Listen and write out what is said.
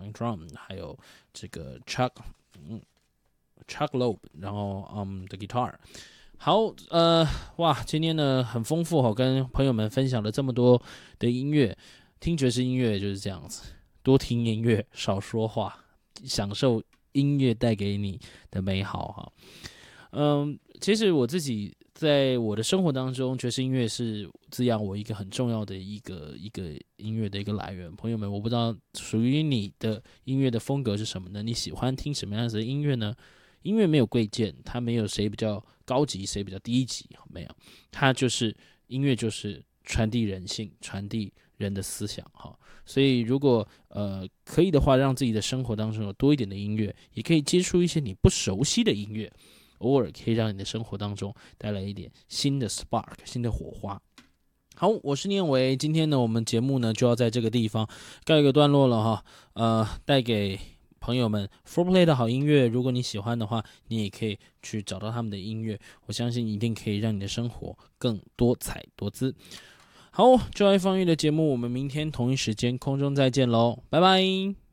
Young Drum， 还有这个 Chuck Loeb， 然后的 guitar。好，哇，今天呢很丰富哦，跟朋友们分享了这么多的音乐，听爵士音乐就是这样子，多听音乐，少说话，享受音乐带给你的美好哈。其实我自己在我的生活当中，爵士音乐是滋养我一个很重要的一个音乐的一个来源。朋友们，我不知道属于你的音乐的风格是什么呢？你喜欢听什么样子的音乐呢？音乐没有贵贱，它没有谁比较高级，谁比较低级，没有，它就是音乐，就是传递人性，传递人的思想哈。所以如果可以的话，让自己的生活当中有多一点的音乐，也可以接触一些你不熟悉的音乐，偶尔可以让你的生活当中带来一点新的 spark， 新的火花。好，我是念维，今天呢，我们节目呢就要在这个地方告一个段落了哈。带给朋友们 4Play 的好音乐，如果你喜欢的话，你也可以去找到他们的音乐，我相信一定可以让你的生活更多彩多姿。好，就爱放乐的节目，我们明天同一时间空中再见喽，拜拜。